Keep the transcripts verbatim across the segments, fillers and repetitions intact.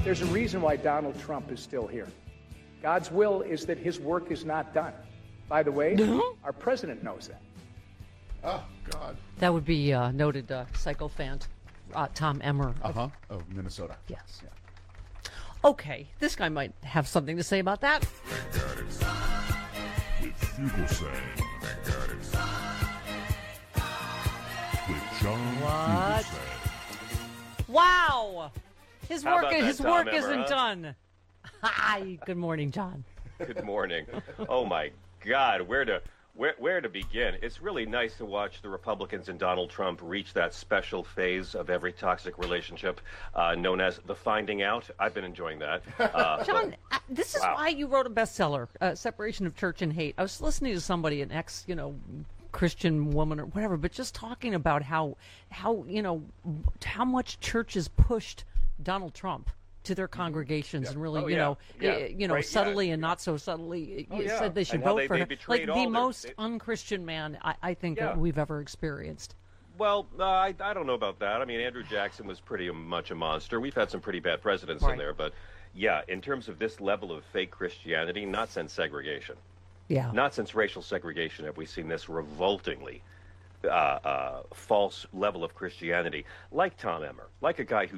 There's a reason why Donald Trump is still here. God's will is that his work is not done. By the way, our president knows that. Oh, God. That would be uh, noted uh, psychophant uh, Tom Emmer. Uh-huh, of Minnesota. Yes. Yeah. Okay, this guy might have something to say about that. With Fugelsang. With John What? Fugelsang. Wow! His How work, about that, his Tom work Emmer, isn't huh? done. Hi. Good morning, John. Good morning. Oh my God, where to where where to begin? It's really nice to watch the Republicans and Donald Trump reach that special phase of every toxic relationship uh, known as the finding out. I've been enjoying that. Uh, John, uh, this is wow. why you wrote a bestseller, uh, Separation of Church and Hate. I was listening to somebody, an ex, you know, Christian woman or whatever, but just talking about how, how you know, how much churches pushed Donald Trump to their congregations, Yeah. and really, Oh, you yeah. know, Yeah. uh, you know, Right, subtly yeah. and not so subtly, Oh, you yeah. said they should And how vote they- for they him. betrayed Like all the their- most they- unchristian man I, I think Yeah. that we've ever experienced. Well, uh, I, I don't know about that. I mean, Andrew Jackson was pretty much a monster. We've had some pretty bad presidents Right. in there, but yeah, in terms of this level of fake Christianity, not since segregation, Yeah. not since racial segregation have we seen this revoltingly uh, uh, false level of Christianity, like Tom Emmer, like a guy who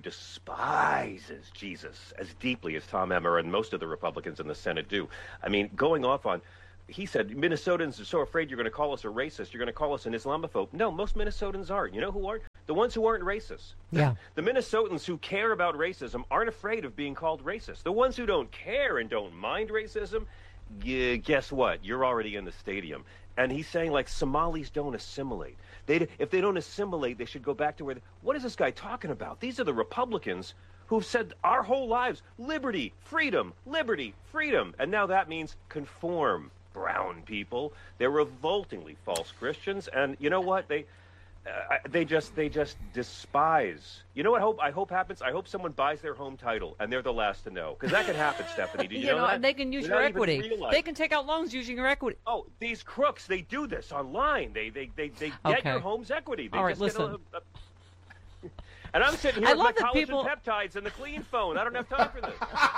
despises Jesus as deeply as Tom Emmer and most of the Republicans in the Senate do. I mean, going off on, he said, Minnesotans are so afraid you're going to call us a racist, you're going to call us an Islamophobe. No, most Minnesotans aren't. You know who aren't? The ones who aren't racist. Yeah. The Minnesotans who care about racism aren't afraid of being called racist. The ones who don't care and don't mind racism, yeah, guess what? You're already in the stadium. And he's saying, like, Somalis don't assimilate. They, if they don't assimilate, they should go back to where... They, what is this guy talking about? These are the Republicans who've said our whole lives, liberty, freedom, liberty, freedom. And now that means conform, brown people. They're revoltingly false Christians. And you know what? They... Uh, they just they just despise. You know what hope I hope happens? I hope someone buys their home title and they're the last to know, because that could happen, Stephanie. Do you, You know, know, that? and they can use Without your even equity. realizing- They can take out loans using your equity. Oh, these crooks! They do this online. They they they, they get Okay. your home's equity. They All right, just listen. Get a, a, and I'm sitting here I with my love that collagen people- peptides and the clean phone. I don't have time for this.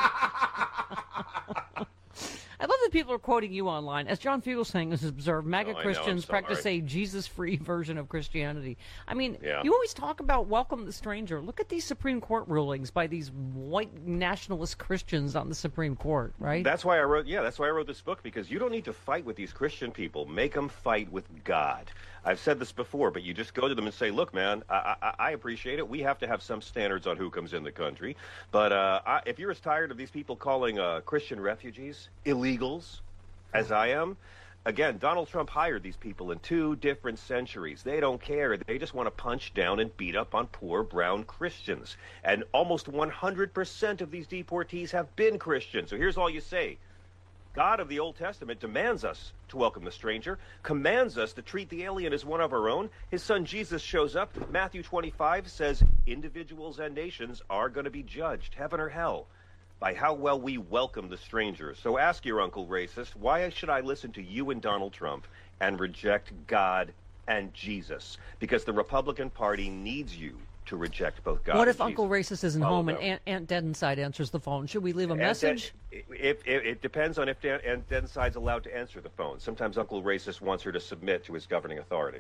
I love that people are quoting you online. As John Fugelsang has observed, MAGA Oh, I know, I'm Christians practice sorry. a Jesus-free version of Christianity. I mean, Yeah. you always talk about welcome the stranger. Look at these Supreme Court rulings by these white nationalist Christians on the Supreme Court, right? That's why I wrote. Yeah, that's why I wrote this book, because you don't need to fight with these Christian people. Make them fight with God. I've said this before, but you just go to them and say, "Look, man, I, I, I appreciate it. We have to have some standards on who comes in the country. But uh, I, if you're as tired of these people calling uh, Christian refugees illegals as I am." Again, Donald Trump hired these people in two different centuries. They don't care. They just want to punch down and beat up on poor brown Christians. And almost one hundred percent of these deportees have been Christians. So here's all you say. God of the Old Testament demands us to welcome the stranger, commands us to treat the alien as one of our own. His son Jesus shows up. Matthew twenty-five says individuals and nations are going to be judged, heaven or hell, by how well we welcome the stranger. So ask your uncle racist, why should I listen to you and Donald Trump and reject God and Jesus? Because the Republican Party needs you to reject both God what and if Uncle Jesus. Racist isn't Oh, home no. and Aunt, Aunt Dead Inside answers the phone? Should we leave a And message? that- If, if, it depends on if Dan, and Dead Inside's allowed to answer the phone. Sometimes Uncle Racist wants her to submit to his governing authority.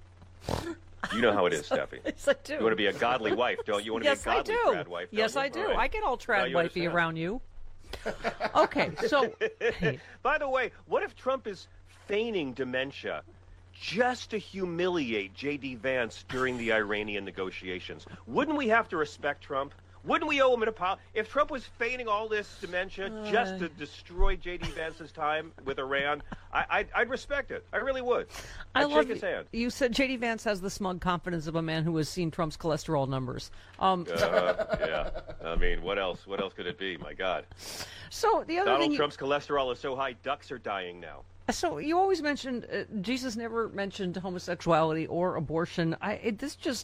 You know how it is, Steffi. Yes, I do. You want to be a godly wife, don't you? You want to Yes, be a godly I do. trad wife, don't yes, you? I do. All right. I get all Now trad you wifey understand. around you. Okay, so hey, By the way, what if Trump is feigning dementia just to humiliate J D. Vance during the Iranian negotiations? Wouldn't we have to respect Trump? Wouldn't we owe him an apology? If Trump was feigning all this dementia just to destroy J D. Vance's time with Iran, I, I'd, I'd respect it. I really would. I I'd love shake his hand. you said J D. Vance has the smug confidence of a man who has seen Trump's cholesterol numbers. Um, Uh, yeah. I mean, what else? What else could it be? My God. so the other Donald thing, you- Trump's cholesterol is so high, ducks are dying now. so you always mentioned uh, Jesus never mentioned homosexuality or abortion. I it, this just,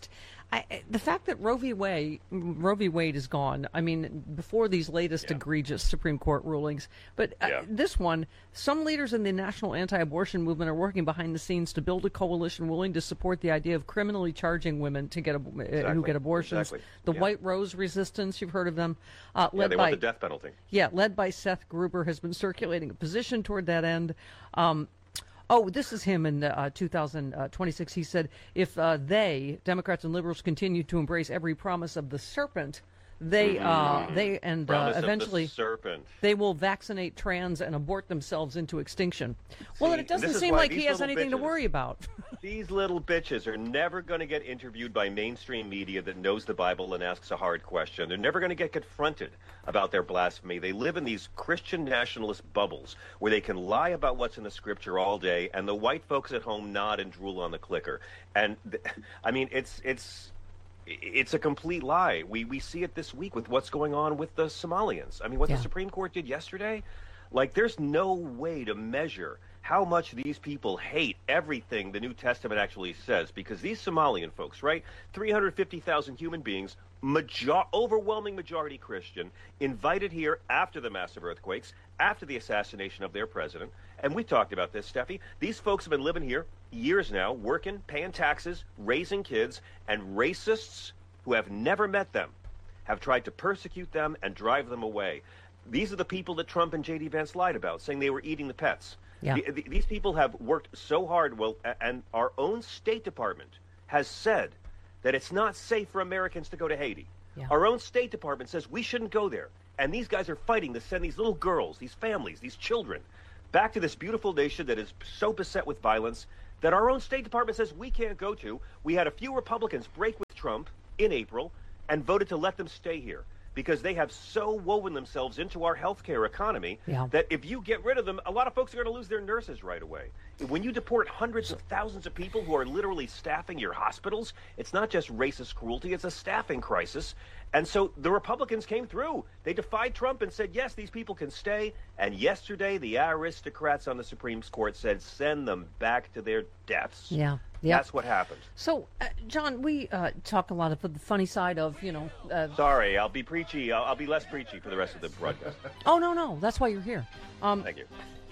I, the fact that Roe v. Wade, Roe v. Wade is gone, I mean, before these latest Yeah. egregious Supreme Court rulings, but uh, Yeah. this one, some leaders in the national anti-abortion movement are working behind the scenes to build a coalition willing to support the idea of criminally charging women to get ab- uh, who Exactly. get abortions. Exactly. The Yeah. White Rose Resistance, you've heard of them, uh, Yeah, led they by want the death penalty. yeah, led by Seth Gruber, has been circulating a position toward that end. Um, Oh, this is him in uh, two thousand twenty-six. He said, if uh, they, Democrats and liberals, continue to embrace every promise of the serpent, they, uh, they and uh, Promise of the eventually serpent. they will vaccinate trans and abort themselves into extinction. Well, See, it doesn't this is seem why like he these has little anything to bitches- worry about. These little bitches are never going to get interviewed by mainstream media that knows the Bible and asks a hard question. They're never going to get confronted about their blasphemy. They live in these Christian nationalist bubbles where they can lie about what's in the scripture all day, and the white folks at home nod and drool on the clicker. And th- I mean, it's it's it's a complete lie. We we see it this week with what's going on with the Somalians. I mean, what Yeah. the Supreme Court did yesterday, like there's no way to measure how much these people hate everything the New Testament actually says, because these Somalian folks, right, three hundred fifty thousand human beings, major- overwhelming majority Christian, invited here after the massive earthquakes, after the assassination of their president, and we talked about this, Steffi. These folks have been living here years now, working, paying taxes, raising kids, and racists who have never met them have tried to persecute them and drive them away. These are the people that Trump and J D Vance lied about, saying they were eating the pets. Yeah. The- the- these people have worked so hard, well, a- and our own State Department has said that it's not safe for Americans to go to Haiti. Yeah. Our own State Department says we shouldn't go there. And these guys are fighting to send these little girls, these families, these children, back to this beautiful nation that is so beset with violence that our own State Department says we can't go to. We had a few Republicans break with Trump in April and voted to let them stay here because they have so woven themselves into our healthcare economy Yeah. that if you get rid of them, a lot of folks are going to lose their nurses right away. When you deport hundreds of thousands of people who are literally staffing your hospitals, it's not just racist cruelty, it's a staffing crisis. And so the Republicans came through. They defied Trump and said, yes, these people can stay. And yesterday, the aristocrats on the Supreme Court said, send them back to their deaths. Yeah. Yeah. That's what happened. So, uh, John, we uh, talk a lot of the funny side of, you know. Uh, Sorry, I'll be preachy. I'll, I'll be less preachy for the rest of the broadcast. oh, no, no. That's why you're here. Um, Thank you.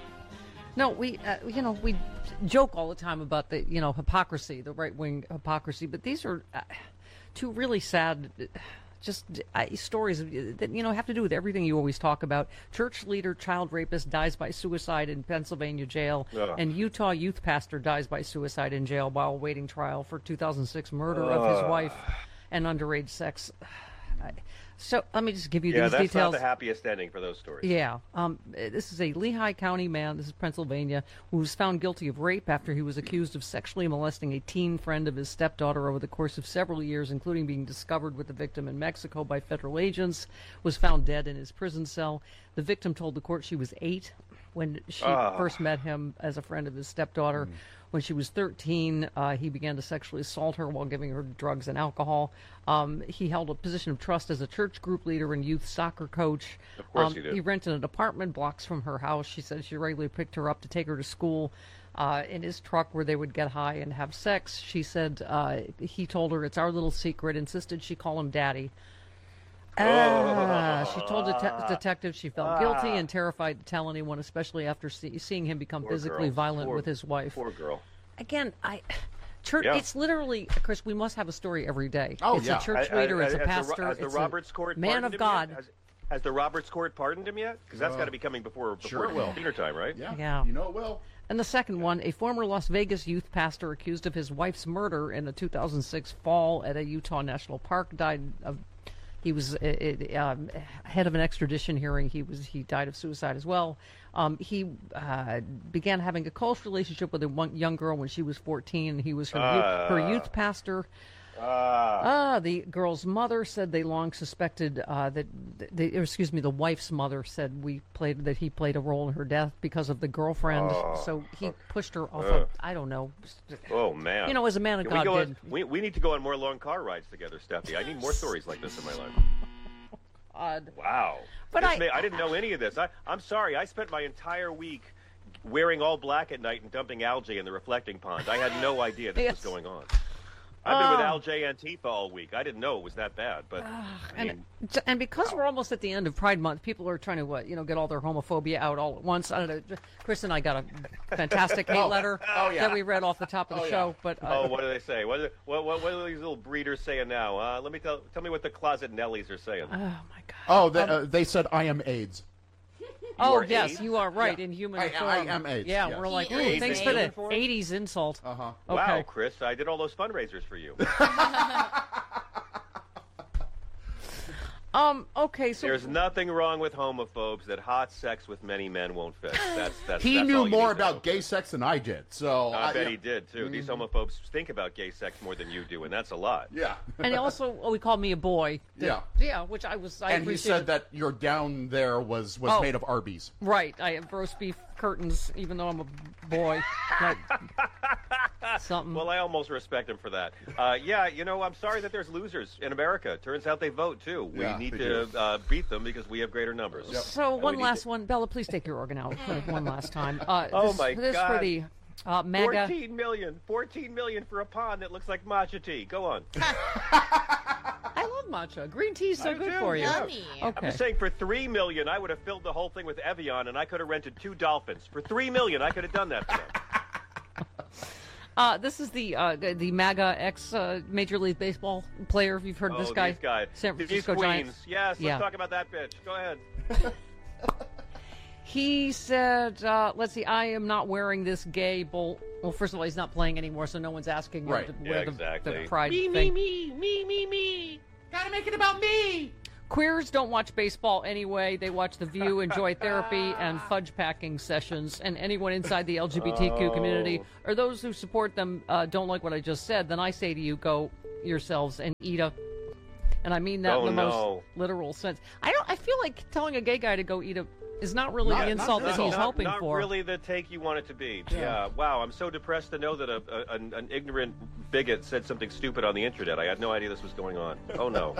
No, we, uh, you know, we joke all the time about the, you know, hypocrisy, the right-wing hypocrisy, but these are uh, two really sad, uh, just uh, stories that, you know, have to do with everything you always talk about. Church leader, child rapist dies by suicide in Pennsylvania jail, Ugh. and Utah youth pastor dies by suicide in jail while awaiting trial for two thousand six murder of his wife and underage sex. I- So let me just give you Yeah, these that's details. not the happiest ending for those stories. Yeah. Um, uh, this is a Lehigh County man, this is Pennsylvania, who was found guilty of rape after he was accused of sexually molesting a teen friend of his stepdaughter over the course of several years, including being discovered with the victim in Mexico by federal agents, was found dead in his prison cell. The victim told the court she was eight when she Ah. first met him as a friend of his stepdaughter. Mm. When she was thirteen, uh, he began to sexually assault her while giving her drugs and alcohol. Um, he held a position of trust as a church group leader and youth soccer coach. Of course Um, he did. He rented an apartment blocks from her house. She said she regularly picked her up to take her to school uh, in his truck where they would get high and have sex. She said uh, he told her it's our little secret, insisted she call him daddy. Ah, she told det- detectives she felt guilty and terrified to tell anyone, especially after see- seeing him become Poor physically girl. violent Poor- with his wife. Poor girl. Again, I church. Yeah. It's literally, Chris. We must have a story every day. Oh, it's yeah. a church Has- leader. It's has a the Ro- pastor. Has the it's Roberts a Court man pardoned of him yet? God. Has, has the Roberts Court pardoned him yet? Because that's Uh, got to be coming before, before sure it will. dinner time, right? Yeah. Yeah. You know it will. And the second one, a former Las Vegas youth pastor accused of his wife's murder in a two thousand six fall at a Utah national park died of. He was uh, uh, um, head of an extradition hearing. He was he died of suicide as well. Um, he uh, began having a close relationship with a one, young girl when she was fourteen. He was her, youth, her youth pastor. Ah, Ah, the girl's mother said they long suspected uh, that, the, or excuse me, the wife's mother said we played that he played a role in her death because of the girlfriend. so he pushed her off of, I don't know. oh, man. You know, as a man of Can we, God go did. on, we, we need to go on more long car rides together, Steffi. I need more stories like this in my life. Odd. Wow. But This I- may- I didn't know any of this. I, I'm sorry. I spent my entire week wearing all black at night and dumping algae in the reflecting pond. I had no idea this Yes. was going on. I've been with Oh. Al J Antifa all week. I didn't know it was that bad, but I mean, And and because we're almost at the end of Pride Month, people are trying to uh, you know get all their homophobia out all at once. I don't know. Chris and I got a fantastic hate letter oh, yeah. that we read off the top of the Oh, yeah. show. But uh, oh, what do they say? What, are- what, what, what are these little breeders saying now? Uh, let me tell tell me what the closet Nellies are saying. oh my God. Oh, they, uh, they said I am AIDS. Oh are yes, AIDS? you are right Yeah. in human I- form. I am AIDS, Yeah, yes. we're like, He ooh, is thanks for AIDS. the eighties insult. Uh huh. Okay. Wow, Chris, I did all those fundraisers for you. Um. Okay. So There's nothing wrong with homophobes that hot sex with many men won't fix. That's that's. He that's knew all you more need to know. about gay sex than I did. So I bet yeah. he did too. These homophobes think about gay sex more than you do, and that's a lot. Yeah. and also, oh, he called me a boy. Yeah. Yeah, which I was. I And he appreciated. said that your down there was was Oh. made of Arby's. Right. I have roast beef curtains, even though I'm a boy. Like, something. Well, I almost respect him for that. Uh, yeah, you know, I'm sorry that there's losers in America. Turns out they vote too. We Yeah, need they to do. uh, beat them because we have greater numbers. So And one we need last to- one, Bella. Please take your organ out uh, one last time. Uh, Oh, this, my this God. for the uh, MAGA. fourteen million. fourteen million for a pond that looks like matcha tea. Go on. I love matcha. Green tea is so I good do, for you. yeah. Yummy. I'm Okay. just saying, for three million, I would have filled the whole thing with Evian, and I could have rented two dolphins. For three million, I could have done that for them. Uh, this is the uh, the the MAGA ex uh, Major League Baseball player. If you've heard Oh, this guy, these guys. San These Francisco queens. Giants. Yes, let's Yeah. talk about that bitch. Go ahead. He said, uh, "Let's see, I am not wearing this gay bull." Well, first of all, he's not playing anymore, so no one's asking him Right. to Yeah, wear the, exactly. the pride Me, thing. me, me, me, me, me. Gotta make it about me. Queers don't watch baseball anyway. They watch The View, enjoy therapy, and fudge packing sessions. And anyone inside the L G B T Q community or those who support them uh, don't like what I just said, then I say to you, go yourselves and eat a. And I mean that Oh, in the no. most literal sense. I don't. I feel like telling a gay guy to go eat a is not really Not- the not insult that really. he's not, hoping not for. really the take you want it to be. Yeah. Wow. I'm so depressed to know that a, a, an, an ignorant bigot said something stupid on the internet. I had no idea this was going on. Oh no.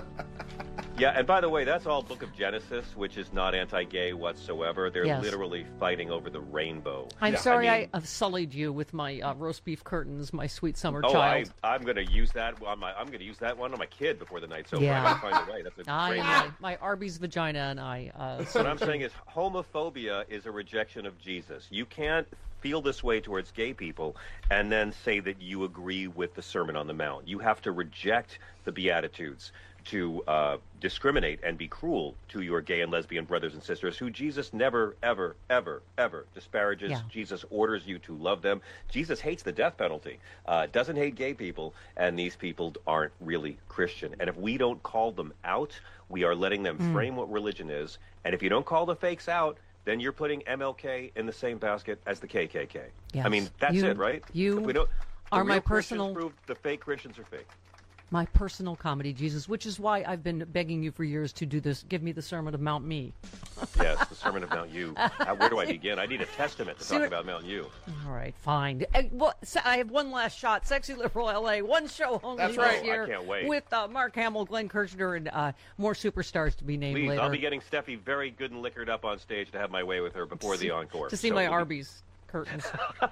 Yeah. And by the way, that's all Book of Genesis, which is not anti-gay whatsoever. They're Yes. literally fighting over the rainbow. I'm Yeah, sorry I I, mean- have sullied you with my uh, roast beef curtains, my sweet summer Oh, I, child. I'm going to use that on my. I'm going to use that one on my kid before the night's over. Yeah. I got to find a way. That's a I, great. my, my Arby's vagina and I. Uh, What I'm saying is homophobia is a rejection of Jesus. You can't feel this way towards gay people and then say that you agree with the Sermon on the Mount. You have to reject the Beatitudes to uh, discriminate and be cruel to your gay and lesbian brothers and sisters who Jesus never, ever, ever, ever disparages. Yeah. Jesus orders you to love them. Jesus hates the death penalty, uh, doesn't hate gay people, and these people aren't really Christian. And if we don't call them out, we are letting them Mm. frame what religion is. And if you don't call the fakes out, then you're putting M L K in the same basket as the K K K. Yes. I mean, that's You- it, right? you If we don't, the are my real Christians personal- prove the fake Christians are fake. my personal comedy, Jesus, which is why I've been begging you for years to do this. Give me the Sermon of Mount Me. Yes, the Sermon of Mount You. Uh, where do I begin? I need a testament to See talk what- about Mount You. All right, fine. Uh, well, so I have one last shot. Sexy Liberal L A, one show only That's this right. year. I can't wait. With uh, Mark Hamill, Glenn Kirshner, and uh, more superstars to be named Please, later. I'll be getting Steffi very good and liquored up on stage to have my way with her before the encore. to see So my we'll be- Arby's curtains.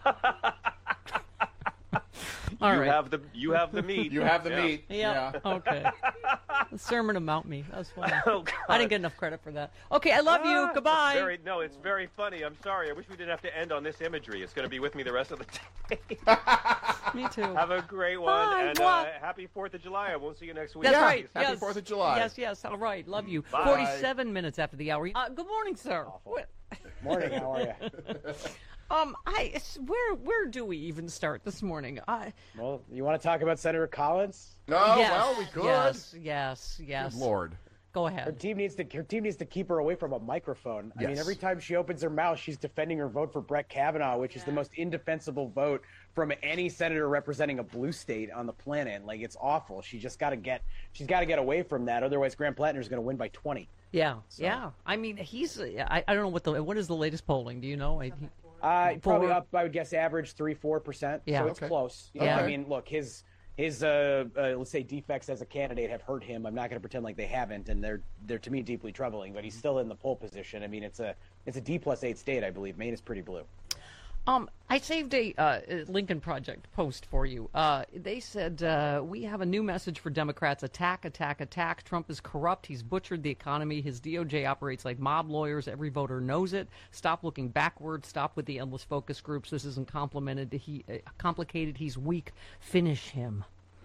All you right. have the you have the meat. You have the Yeah. meat. Yeah. Okay. The Sermon of Mount Me. That was funny. Oh, God. I didn't get enough credit for that. Okay, I love you. Ah, Goodbye. it's Very, no, it's very funny. I'm sorry. I wish we didn't have to end on this imagery. It's going to be with me the rest of the day. Me too. Have a great one, Bye, and Blah. uh, happy Fourth of July. I won't see you next week. That's Yeah. right. Happy yes. Fourth of July. Yes, yes. All right. Love you. Bye. Forty-seven minutes after the hour. Uh, good morning, sir. What- Morning, how are you? Um, I it's- where where do we even start this morning? I Well, you want to talk about Senator Collins? Oh, yes, well, we could. Yes, yes, yes. Good Lord. Go Her ahead. team needs to her team needs to keep her away from a microphone. I mean, Yes. every time she opens her mouth, she's defending her vote for Brett Kavanaugh, which is the most indefensible vote from any senator representing a blue state on the planet. Like, it's awful. She just got to get she's got to get away from that. Otherwise, Graham Plattner's going to win by twenty. Yeah, yeah. I mean, he's. I, I don't know what the what is the latest polling. Do you know? I, he, Uh, probably Four. up, I would guess, average three, four percent. Yeah. So it's Okay. close. You know, Yeah. I mean, look, his his uh, uh, let's say defects as a candidate have hurt him. I'm not going to pretend like they haven't, and they're they're to me deeply troubling. But he's still in the pole position. I mean, it's a it's a D plus eight state, I believe. Maine is pretty blue. Um, I saved a uh, Lincoln Project post for you. Uh, they said, uh, we have a new message for Democrats. Attack, attack, attack. Trump is corrupt. He's butchered the economy. His D O J operates like mob lawyers. Every voter knows it. Stop looking backwards. Stop with the endless focus groups. This isn't complimented. He, uh, complicated. He's weak. Finish him.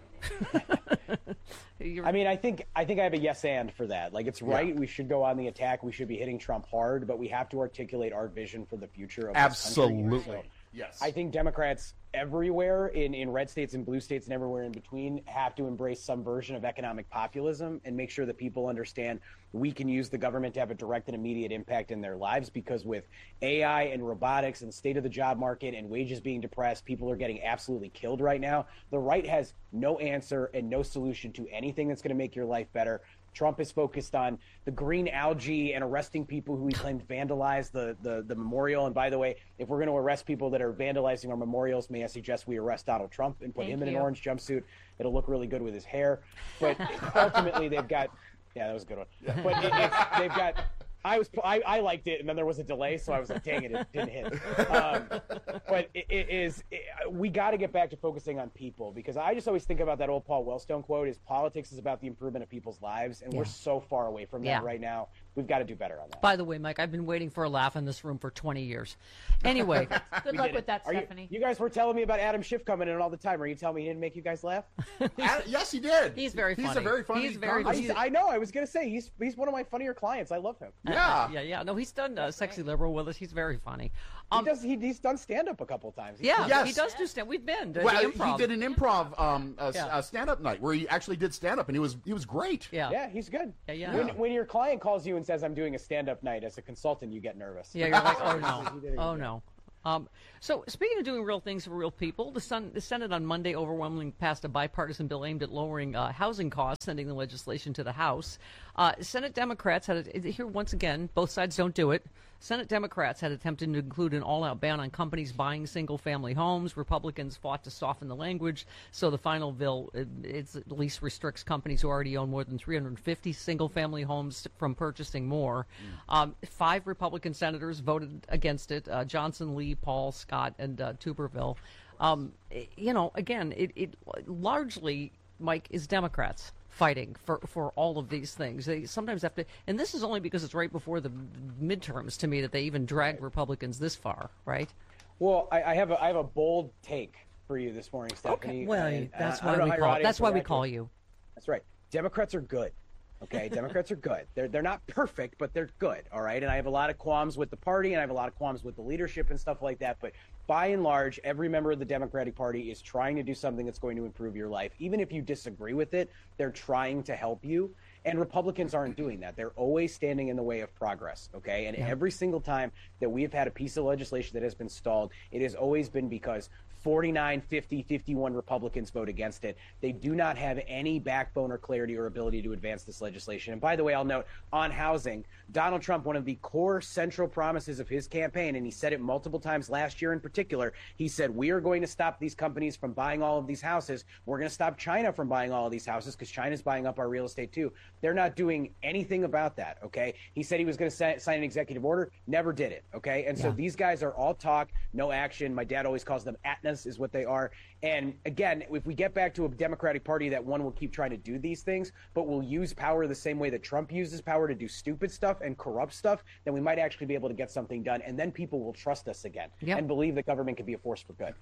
I mean, I think I think I have a yes and for that. Like, it's right. Yeah. We should go on the attack. We should be hitting Trump hard, but we have to articulate our vision for the future of Absolutely. this country. So yes. I think Democrats everywhere in, in red states and blue states and everywhere in between have to embrace some version of economic populism and make sure that people understand we can use the government to have a direct and immediate impact in their lives, because with A I and robotics and state of the job market and wages being depressed, people are getting absolutely killed right now. The right has no answer and no solution to anything that's going to make your life better. Trump is focused on the green algae and arresting people who he claimed vandalized the, the, the memorial. And by the way, if we're going to arrest people that are vandalizing our memorials, may I suggest we arrest Donald Trump and put Thank him in you. an orange jumpsuit. It'll look really good with his hair. But ultimately, they've got – yeah, that was a good one. But it, it's, they've got – I was I, I liked it, and then there was a delay, so I was like, dang it, it didn't hit. Um, but it, it is it, we got to get back to focusing on people, because I just always think about that old Paul Wellstone quote: "Is politics is about the improvement of people's lives," and yeah. we're so far away from that yeah. right now. We've got to do better on that. By the way, Mike, I've been waiting for a laugh in this room for twenty years. Anyway, good luck with that, Are Stephanie. You, you guys were telling me about Adam Schiff coming in all the time. Are you telling me he didn't make you guys laugh? Ad- yes, he did. He's very He's funny. a very funny. He's very- comic. I, I know. I was gonna say he's he's one of my funnier clients. I love him. Yeah. yeah, yeah. No, he's done uh, Sexy Liberal with us. He's very funny. Um, he does. He, he's done stand up a couple of times. He's yeah, Yes. he does do stand. We've been to Well, the improv. he did an improv um, uh, Yeah. uh, stand-up night where he actually did stand-up, and he was he was great. Yeah. Yeah, he's good. Yeah, yeah. When, Yeah. when your client calls you and says, "I'm doing a stand-up night," as a consultant, you get nervous. Yeah, you're like, oh no, He did a good oh job. no. Um, so, speaking of doing real things for real people, the, Sun, the Senate on Monday overwhelmingly passed a bipartisan bill aimed at lowering uh, housing costs, sending the legislation to the House. Uh, Senate Democrats had, a, here once again, both sides don't do it. Senate Democrats had attempted to include an all-out ban on companies buying single-family homes. Republicans fought to soften the language, so the final bill it, it's at least restricts companies who already own more than three hundred fifty single-family homes from purchasing more. Mm. Um, five Republican senators voted against it: uh, Johnson, Lee, Paul, Scott, and uh, Tuberville. Um, it, you know, again, it, it largely, Mike, is Democrats fighting for, for all of these things. They sometimes have to, and this is only because it's right before the midterms to me that they even drag Republicans this far, right? Well, I, I have a I have a bold take for you this morning, Stephanie. Okay. Well, and, that's uh, I why don't know we how your call audience that's why will we react to call it. you. That's right. Democrats are good. Okay, Democrats are good. They're they're not perfect, but they're good. All right, and I have a lot of qualms with the party, and I have a lot of qualms with the leadership and stuff like that. But by and large, every member of the Democratic Party is trying to do something that's going to improve your life. Even if you disagree with it, they're trying to help you. And Republicans aren't doing that. They're always standing in the way of progress. Okay, and Yeah. every single time that we have had a piece of legislation that has been stalled, it has always been because forty-nine, fifty, fifty-one Republicans vote against it. They do not have any backbone or clarity or ability to advance this legislation. And by the way, I'll note on housing, Donald Trump, one of the core central promises of his campaign, and he said it multiple times last year in particular, he said, we are going to stop these companies from buying all of these houses. We're going to stop China from buying all of these houses because China's buying up our real estate too. They're not doing anything about that, okay? He said he was going to sign, sign an executive order, never did it, okay? And so Yeah. these guys are all talk, no action. My dad always calls them Atnas, is what they are. And again, if we get back to a Democratic Party that one will keep trying to do these things, but will use power the same way that Trump uses power to do stupid stuff and corrupt stuff, then we might actually be able to get something done. And then people will trust us again Yep. and believe that government can be a force for good.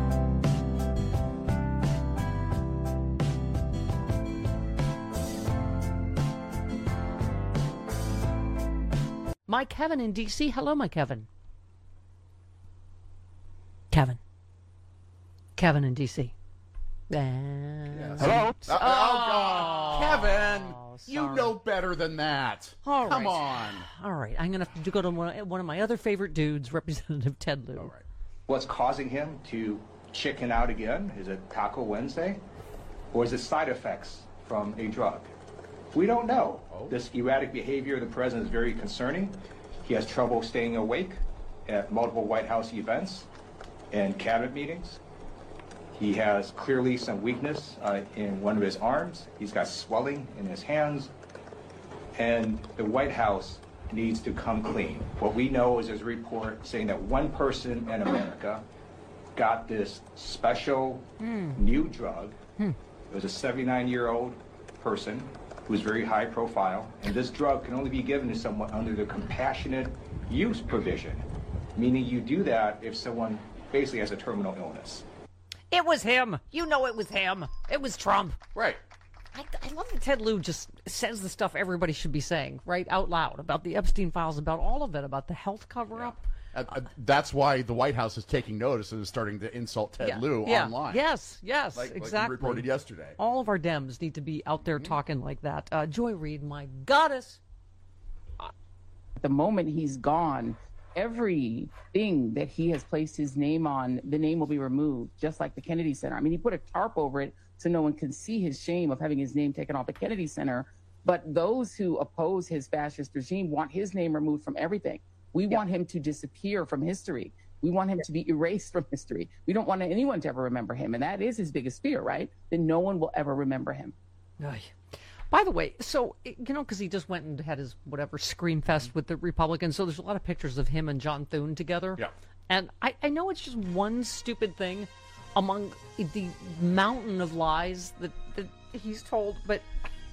Mike Kevin in D C. Hello, Mike Kevin. Kevin. Kevin in D C. Uh, Hello? Uh, oh, God. Kevin, you sorry. know better than that. All Come right. on. All right, I'm going to have to go to one, one of my other favorite dudes, Representative Ted Lieu. All right. What's causing him to chicken out again? Is it Taco Wednesday? Or is it side effects from a drug? We don't know. Oh. This erratic behavior of the president is very concerning. He has trouble staying awake at multiple White House events and cabinet meetings. He has clearly some weakness uh, in one of his arms. He's got swelling in his hands. And the White House needs to come clean. What we know is there's a report saying that one person in America got this special mm. new drug. Mm. It was a seventy-nine-year-old person who was very high profile, and this drug can only be given to someone under the compassionate use provision, meaning you do that if someone basically has a terminal illness. It was him. You know it was him. It was Trump. Right. I, I love that Ted Lieu just says the stuff everybody should be saying, right, out loud, about the Epstein files, about all of it, about the health cover-up. Yeah. Uh, uh, that's why the White House is taking notice and is starting to insult Ted yeah. Lieu yeah. online. Yes, yes, like, exactly. Like we reported yesterday. All of our Dems need to be out there mm-hmm. talking like that. Uh, Joy Reid, my goddess. The moment he's gone, everything that he has placed his name on, the name will be removed, just like the Kennedy Center. I mean, he put a tarp over it so no one can see his shame of having his name taken off the Kennedy Center. But those who oppose his fascist regime want his name removed from everything. We yeah. want him to disappear from history. We want him to be erased from history. We don't want anyone to ever remember him. And that is his biggest fear, right? That no one will ever remember him. By the way, so, you know, because he just went and had his whatever scream fest with the Republicans. So there's a lot of pictures of him and John Thune together. Yeah. And I, I know it's just one stupid thing among the mountain of lies that, that he's told, but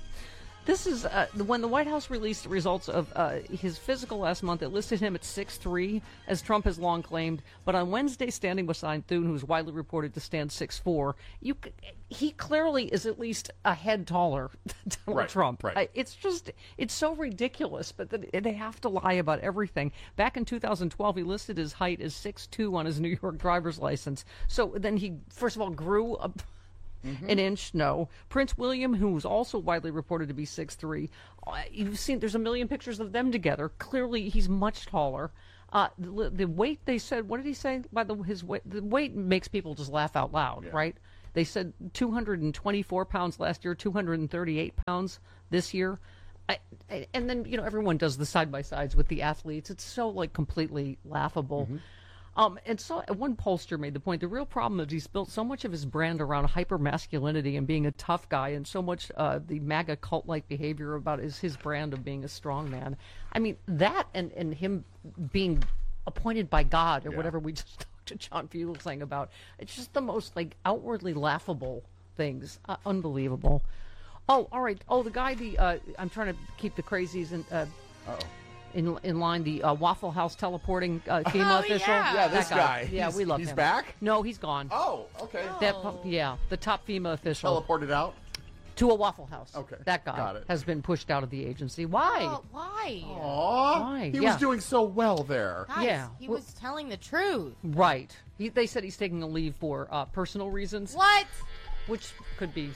this is uh, when the White House released the results of uh, his physical last month. It listed him at six three, as Trump has long claimed. But on Wednesday, standing beside Thune, who is widely reported to stand six four, you he clearly is at least a head taller than Donald right, Trump. Right. I, it's just, it's so ridiculous, but the, they have to lie about everything. Back in two thousand twelve, he listed his height as six two on his New York driver's license. So then he, first of all, grew up Mm-hmm. an inch. No. Prince William, who was also widely reported to be six three, uh, you've seen there's a million pictures of them together. Clearly he's much taller. Uh, the, the weight, they said, what did he say? By the his weight, the weight makes people just laugh out loud, yeah. right? They said two hundred twenty-four pounds last year, two hundred thirty-eight pounds this year. I, I, and then, you know, everyone does the side-by-sides with the athletes. It's so, like, completely laughable. Mm-hmm. Um, and so one pollster made the point, the real problem is he's built so much of his brand around hyper-masculinity and being a tough guy, and so much uh, the MAGA cult-like behavior about is his brand of being a strong man. I mean, that and, and him being appointed by God or yeah. whatever we just talked to John Fugelsang about, it's just the most, like, outwardly laughable things. Uh, unbelievable. Oh, all right. Oh, the guy, the uh, I'm trying to keep the crazies in... Uh, Uh-oh. In, in line, the uh, Waffle House teleporting uh, FEMA oh, official. Yeah, yeah this guy. guy. Yeah, he's, we love he's him. He's back? No, he's gone. Oh, okay. Oh. That, yeah, the top FEMA official. Teleported out? To a Waffle House. Okay. That guy Got it. has been pushed out of the agency. Why? Oh, why? Aww. Why? He yeah. was doing so well there. Guys, yeah. he was telling the truth. Right. He, they said he's taking a leave for uh, personal reasons. What? Which could be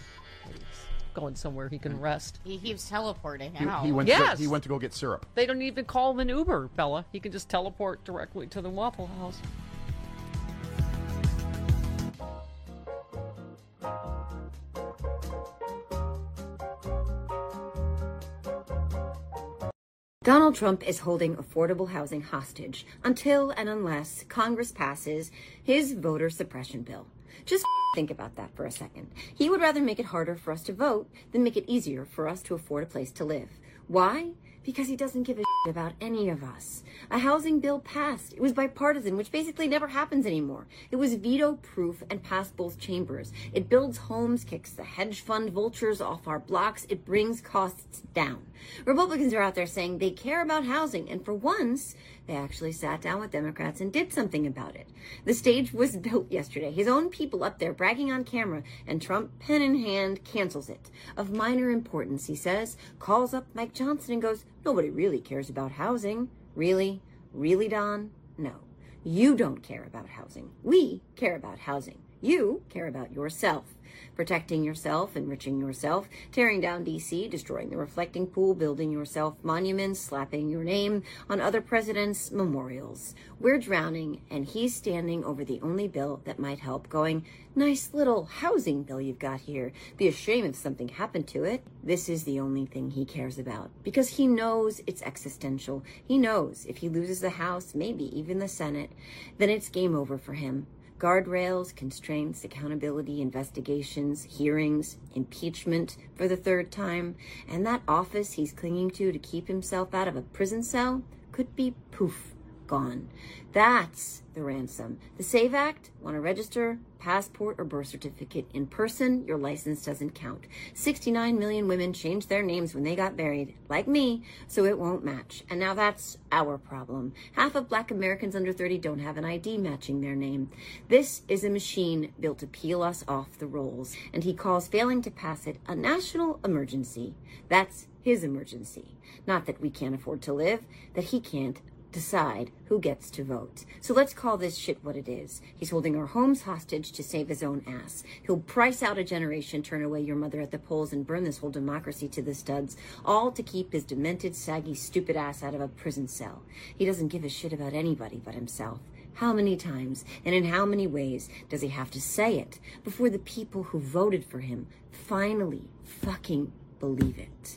going somewhere he can rest. He keeps teleporting He, out. he went Yes. to, he went to go get syrup. They don't even call him an Uber, Bella. He can just teleport directly to the Waffle House. Donald Trump is holding affordable housing hostage until and unless Congress passes his voter suppression bill. Just think about that for a second. He would rather make it harder for us to vote than make it easier for us to afford a place to live. Why? Because he doesn't give a shit about any of us. A housing bill passed. It was bipartisan, which basically never happens anymore. It was veto-proof and passed both chambers. It builds homes, kicks the hedge fund vultures off our blocks. It brings costs down. Republicans are out there saying they care about housing, and for once, they actually sat down with Democrats and did something about it. The stage was built yesterday. His own people up there bragging on camera, and Trump, pen in hand, cancels it. Of minor importance, he says, calls up Mike Johnson and goes, nobody really cares about housing. Really? Really, Don? No. You don't care about housing. We care about housing. You care about yourself. Protecting yourself, enriching yourself, tearing down D C, destroying the reflecting pool, building yourself monuments, slapping your name on other presidents' memorials. We're drowning, and he's standing over the only bill that might help, going, nice little housing bill you've got here. Be a shame if something happened to it. This is the only thing he cares about, because he knows it's existential. He knows if he loses the House, maybe even the Senate, then it's game over for him. Guardrails, constraints, accountability, investigations, hearings, impeachment for the third time, and that office he's clinging to to keep himself out of a prison cell could be poof, gone. That's the ransom. The SAVE Act, want to register, passport or birth certificate in person, your license doesn't count. sixty-nine million women changed their names when they got married, like me, so it won't match. And now that's our problem. Half of black Americans under thirty don't have an I D matching their name. This is a machine built to peel us off the rolls, and he calls failing to pass it a national emergency. That's his emergency. Not that we can't afford to live, that he can't decide who gets to vote. So let's call this shit what it is. He's holding our homes hostage to save his own ass. He'll price out a generation, turn away your mother at the polls, and burn this whole democracy to the studs, all to keep his demented, saggy, stupid ass out of a prison cell. He doesn't give a shit about anybody but himself. How many times and in how many ways does he have to say it before the people who voted for him finally fucking believe it?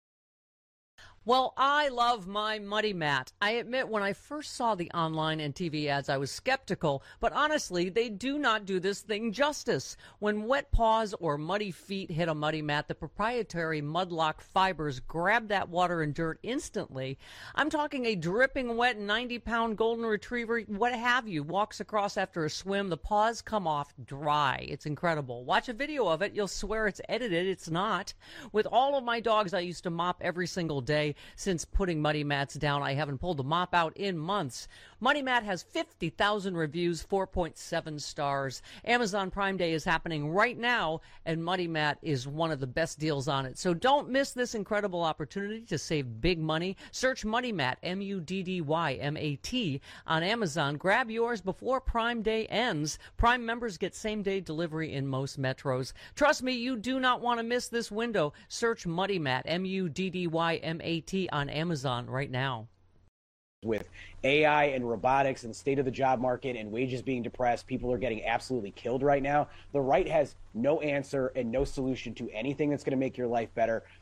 Well, I love my Muddy Mat. I admit when I first saw the online and T V ads, I was skeptical, but honestly, they do not do this thing justice. When wet paws or muddy feet hit a Muddy Mat, the proprietary Mudlock fibers grab that water and dirt instantly. I'm talking a dripping wet ninety pound golden retriever, what have you, walks across after a swim. The paws come off dry. It's incredible. Watch a video of it. You'll swear it's edited. It's not. With all of my dogs, I used to mop every single day. Since putting Muddy Mats down, I haven't pulled a mop out in months. Muddy Mat has fifty thousand reviews, four point seven stars. Amazon Prime Day is happening right now, and Muddy Mat is one of the best deals on it. So don't miss this incredible opportunity to save big money. Search Muddy Mat, M U D D Y M A T, on Amazon. Grab yours before Prime Day ends. Prime members get same-day delivery in most metros. Trust me, you do not want to miss this window. Search Muddy Mat, M U D D Y M A T, on Amazon right now. With A I and robotics and the state of the job market and wages being depressed, people are getting absolutely killed right now. The right has no answer and no solution to anything that's going to make your life better.